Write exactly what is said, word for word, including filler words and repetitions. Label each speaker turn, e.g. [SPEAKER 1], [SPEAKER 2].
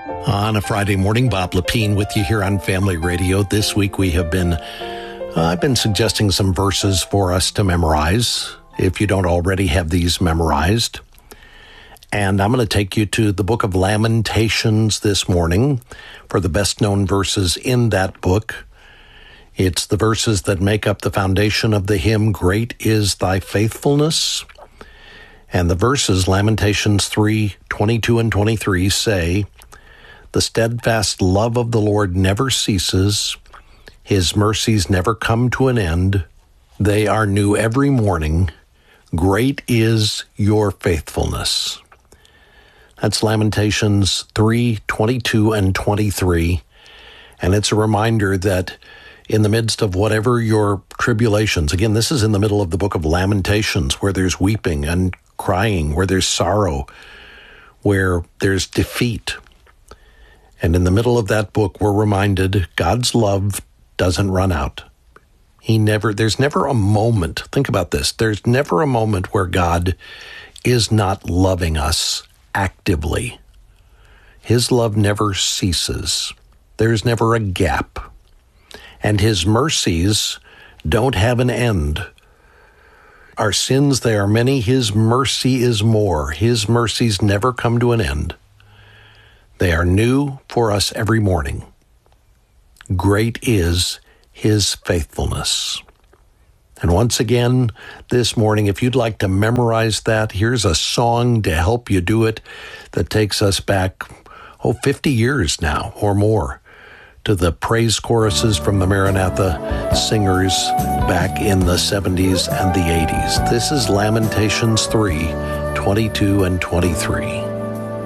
[SPEAKER 1] On a Friday morning, Bob Lepine with you here on Family Radio. This week we have been, uh, I've been suggesting some verses for us to memorize, if you don't already have these memorized. And I'm going to take you to the book of Lamentations this morning for the best known verses in that book. It's the verses that make up the foundation of the hymn, Great is Thy Faithfulness. And the verses, Lamentations three, twenty-two and twenty-three, say, The steadfast love of the Lord never ceases. His mercies never come to an end. They are new every morning. Great is your faithfulness. That's Lamentations three, twenty-two and twenty-three. And it's a reminder that in the midst of whatever your tribulations, again, this is in the middle of the book of Lamentations, where there's weeping and crying, where there's sorrow, where there's defeat. And in the middle of that book, we're reminded God's love doesn't run out. He never, there's never a moment, think about this, there's never a moment where God is not loving us actively. His love never ceases. There's never a gap. And his mercies don't have an end. Our sins, they are many. His mercy is more. His mercies never come to an end. They are new for us every morning. Great is his faithfulness. And once again, this morning, if you'd like to memorize that, here's a song to help you do it that takes us back, oh, fifty years now or more, to the praise choruses from the Maranatha singers back in the seventies and the eighties. This is Lamentations three, twenty-two and twenty-three.